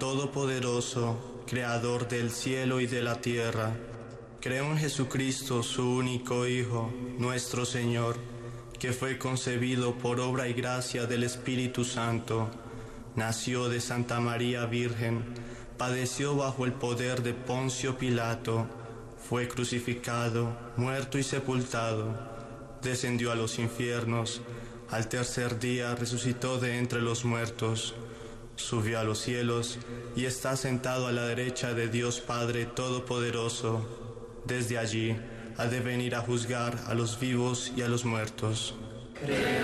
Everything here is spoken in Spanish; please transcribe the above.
Todopoderoso, Creador del cielo y de la tierra. Creo en Jesucristo, su único Hijo, nuestro Señor, que fue concebido por obra y gracia del Espíritu Santo. Nació de Santa María Virgen, padeció bajo el poder de Poncio Pilato, fue crucificado, muerto y sepultado, descendió a los infiernos, al tercer día resucitó de entre los muertos, subió a los cielos y está sentado a la derecha de Dios Padre Todopoderoso. Desde allí ha de venir a juzgar a los vivos y a los muertos.